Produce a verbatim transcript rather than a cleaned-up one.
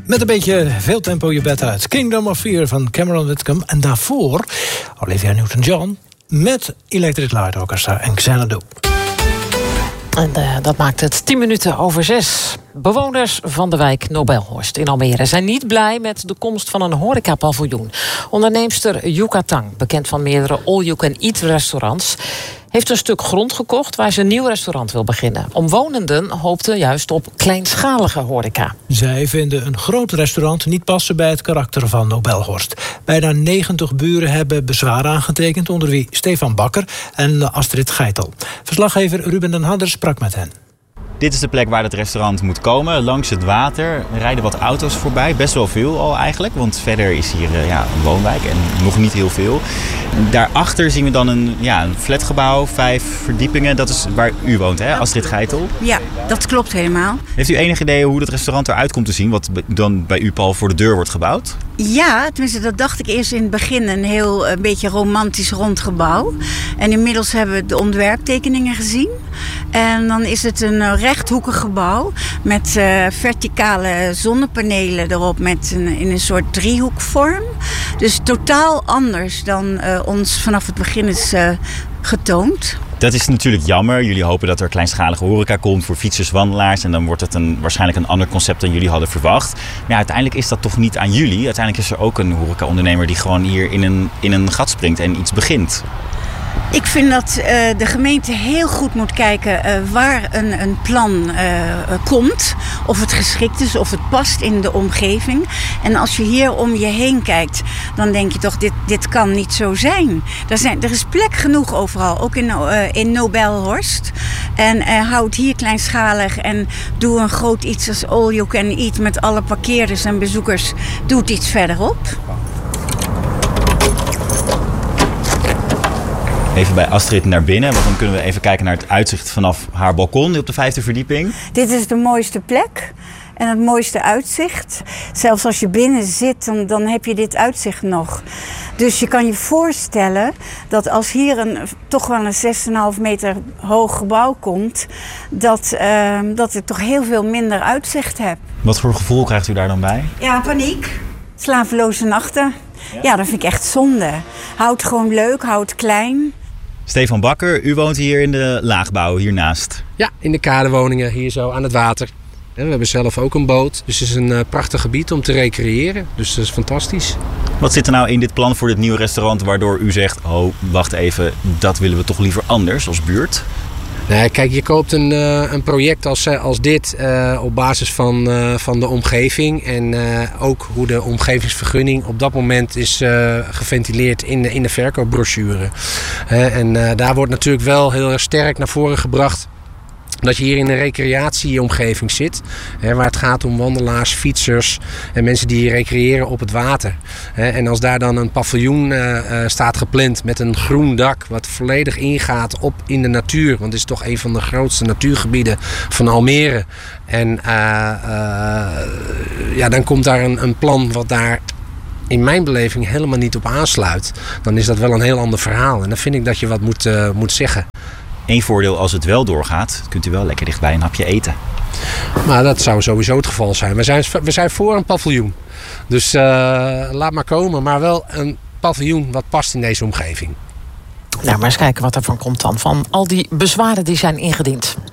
Met een beetje veel tempo je bed uit. Kingdom of Fear van Cameron Whitcomb. En daarvoor Olivia Newton-John met Electric Light Orchestra en Xanadu. En uh, dat maakt het tien minuten over zes. Bewoners van de wijk Nobelhorst in Almere zijn niet blij met de komst van een horecapaviljoen. Onderneemster Yuka Tang, bekend van meerdere all-you-can-eat restaurants, heeft een stuk grond gekocht waar ze een nieuw restaurant wil beginnen. Omwonenden hoopten juist op kleinschalige horeca. Zij vinden een groot restaurant niet passen bij het karakter van Nobelhorst. Bijna negentig buren hebben bezwaar aangetekend, onder wie Stefan Bakker en Astrid Geitel. Verslaggever Ruben den Hadder sprak met hen. Dit is de plek waar het restaurant moet komen, langs het water. Er rijden wat auto's voorbij, best wel veel al eigenlijk. Want verder is hier uh, ja, een woonwijk en nog niet heel veel. Daarachter zien we dan een, ja, een flatgebouw, vijf verdiepingen. Dat is waar u woont, hè, Astrid Geitel? Ja, dat klopt helemaal. Heeft u enig idee hoe het restaurant eruit komt te zien, wat dan bij u, Paul, voor de deur wordt gebouwd? Ja, tenminste dat dacht ik eerst in het begin. Een heel een beetje romantisch rond gebouw. En inmiddels hebben we de ontwerptekeningen gezien. En dan is het een rechthoekig gebouw met uh, verticale zonnepanelen erop met een, in een soort driehoekvorm. Dus totaal anders dan uh, ons vanaf het begin is uh, getoond. Dat is natuurlijk jammer. Jullie hopen dat er kleinschalige horeca komt voor fietsers, wandelaars. En dan wordt het een, waarschijnlijk een ander concept dan jullie hadden verwacht. Maar ja, uiteindelijk is dat toch niet aan jullie. Uiteindelijk is er ook een horecaondernemer die gewoon hier in een, in een gat springt en iets begint. Ik vind dat uh, de gemeente heel goed moet kijken uh, waar een, een plan uh, komt. Of het geschikt is, of het past in de omgeving. En als je hier om je heen kijkt, dan denk je toch, dit, dit kan niet zo zijn. Er, zijn. er is plek genoeg overal, ook in, uh, in Nobelhorst. En uh, houd hier kleinschalig en doe een groot iets als all you can eat met alle parkeerders en bezoekers. Doe het iets verderop. Even bij Astrid naar binnen, want dan kunnen we even kijken naar het uitzicht vanaf haar balkon op de vijfde verdieping. Dit is de mooiste plek en het mooiste uitzicht. Zelfs als je binnen zit, dan, dan heb je dit uitzicht nog. Dus je kan je voorstellen dat als hier een, toch wel een zes komma vijf meter hoog gebouw komt, dat, uh, dat ik toch heel veel minder uitzicht heb. Wat voor gevoel krijgt u daar dan bij? Ja, paniek. Slapeloze nachten. Ja, ja dat vind ik echt zonde. Houd gewoon leuk, houd klein. Stefan Bakker, u woont hier in de laagbouw hiernaast. Ja, in de kadewoningen hier zo aan het water. We hebben zelf ook een boot, dus het is een prachtig gebied om te recreëren. Dus dat is fantastisch. Wat zit er nou in dit plan voor dit nieuwe restaurant waardoor u zegt, oh, wacht even, dat willen we toch liever anders als buurt? Nee, kijk, je koopt een, uh, een project als, als dit uh, op basis van, uh, van de omgeving. En uh, ook hoe de omgevingsvergunning op dat moment is uh, geventileerd in de, in de verkoopbrochure. Uh, en uh, daar wordt natuurlijk wel heel erg sterk naar voren gebracht dat je hier in een recreatieomgeving zit. Hè, waar het gaat om wandelaars, fietsers en mensen die recreëren op het water. Hè, en als daar dan een paviljoen uh, uh, staat gepland met een groen dak wat volledig ingaat op in de natuur. Want het is toch een van de grootste natuurgebieden van Almere. En uh, uh, ja, dan komt daar een, een plan wat daar in mijn beleving helemaal niet op aansluit. Dan is dat wel een heel ander verhaal. En dan vind ik dat je wat moet, uh, moet zeggen. Eén voordeel, als het wel doorgaat, kunt u wel lekker dichtbij een hapje eten. Maar dat zou sowieso het geval zijn. We zijn, we zijn voor een paviljoen. Dus uh, laat maar komen. Maar wel een paviljoen wat past in deze omgeving. Nou, maar eens kijken wat er van komt dan. Van al die bezwaren die zijn ingediend.